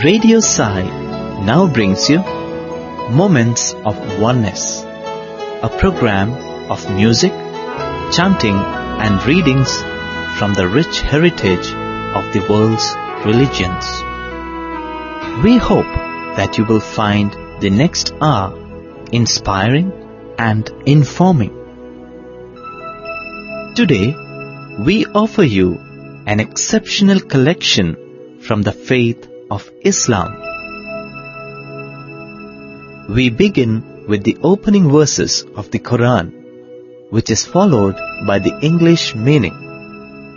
Radio Sai now brings you Moments of Oneness, a program of music, chanting and readings from the rich heritage of the world's religions. We hope that you will find the next hour inspiring and informing. Today, we offer you an exceptional collection from the faith of Islam. We begin with the opening verses of the Quran, which is followed by the English meaning.